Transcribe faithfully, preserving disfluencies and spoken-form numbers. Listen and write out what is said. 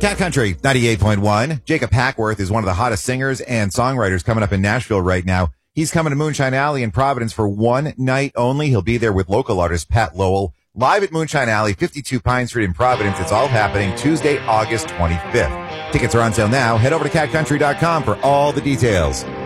Cat Country ninety-eight point one. Jacob Hackworth is one of the hottest singers and songwriters coming up in Nashville right now. He's coming to Moonshine Alley in Providence for one night only. He'll be there with local artist Pat Lowell. Live at Moonshine Alley, fifty-two Pine Street in Providence. It's all happening Tuesday, August twenty-fifth. Tickets are on sale now. Head over to cat country dot com for all the details.